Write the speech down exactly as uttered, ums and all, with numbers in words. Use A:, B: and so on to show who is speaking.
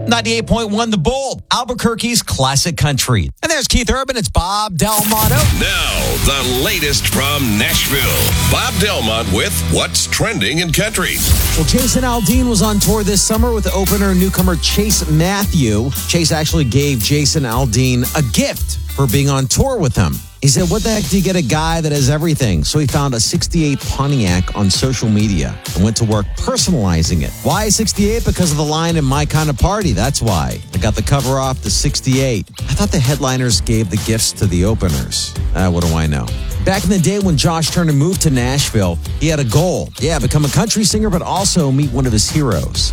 A: ninety-eight point one The Bull, Albuquerque's classic country. And there's Keith Urban. It's Bob Delmont.
B: Now, the latest from Nashville. Bob Delmont with What's Trending in Country.
A: Well, Jason Aldean was on tour this summer with the opener newcomer Chase Matthew. Chase actually gave Jason Aldean a gift for being on tour with him. He said, what the heck do you get a guy that has everything? So he found a sixty-eight Pontiac on social media and went to work personalizing it. Why sixty-eight? Because of the line in My Kind of Party. That's why. I got the cover off the sixty-eight. I thought the headliners gave the gifts to the openers. Uh, what do I know? Back in the day when Josh Turner moved to Nashville, he had a goal. Yeah, become a country singer, but also meet one of his heroes.